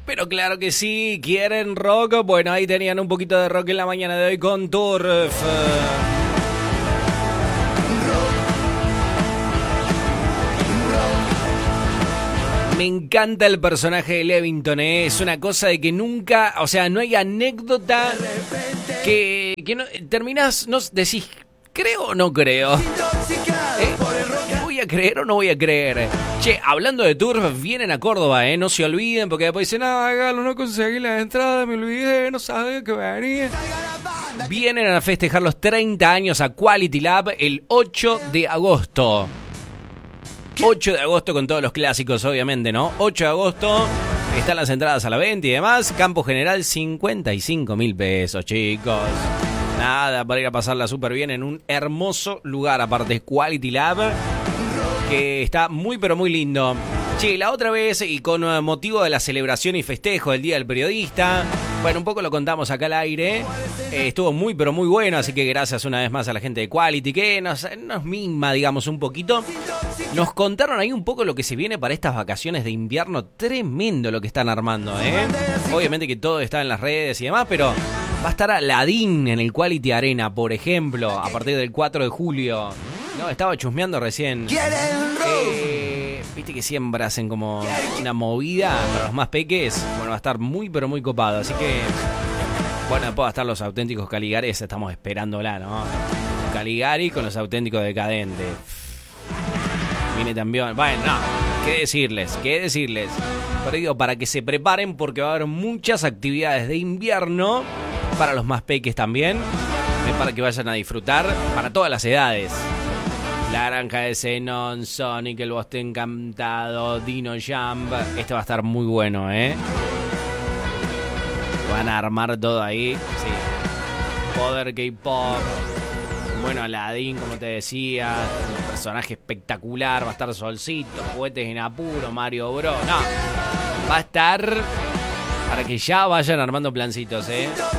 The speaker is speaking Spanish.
Pero claro que sí, quieren rock. Bueno, ahí tenían un poquito de rock en la mañana de hoy con Turf. Me encanta el personaje de Levington, ¿eh? Es una cosa de que nunca, o sea, no hay anécdota que no terminás, no decís, ¿creo o no creo? ¿Voy a creer o no voy a creer? Che, hablando de Turf, vienen a Córdoba, no se olviden, porque después dicen, Galo, no conseguí la entrada, me olvidé, no sabía que venía. Vienen a festejar los 30 años a Quality Lab el 8 de agosto. 8 de agosto con todos los clásicos, obviamente, ¿no? 8 de agosto, están las entradas a la venta y demás. Campo general, 55.000 pesos, chicos. Nada, para ir a pasarla súper bien en un hermoso lugar, aparte Quality Lab, que está muy pero muy lindo. Che, la otra vez, y con motivo de la celebración y festejo del Día del Periodista, bueno, un poco lo contamos acá al aire, estuvo muy pero muy bueno, así que gracias una vez más a la gente de Quality, que nos mima, digamos, un poquito. Nos contaron ahí un poco lo que se viene para estas vacaciones de invierno, tremendo lo que están armando, Obviamente que todo está en las redes y demás, pero va a estar Aladdin en el Quality Arena, por ejemplo, a partir del 4 de julio. No, estaba chusmeando recién. Viste que siempre hacen como una movida para los más peques. Bueno, va a estar muy pero muy copado. Así que, bueno, después va a estar los auténticos Caligares. Estamos esperándola, ¿no? Caligari con los auténticos decadentes. Viene también. Bueno, no, qué decirles. Pero digo, para que se preparen, porque va a haber muchas actividades de invierno para los más peques también. Para que vayan a disfrutar para todas las edades. La Granja de Zenón, Sonic, el Bosque Encantado, Dino Jump. Este va a estar muy bueno, Van a armar todo ahí. Sí. Poder K-Pop. Bueno, Aladdin, como te decía. Un personaje espectacular. Va a estar Solcito, Juguetes en Apuro, Mario Bros. No. Va a estar para que ya vayan armando plancitos,